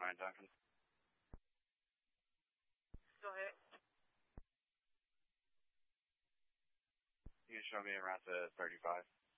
Ryan Duncan. Go ahead. You can show me around to 35.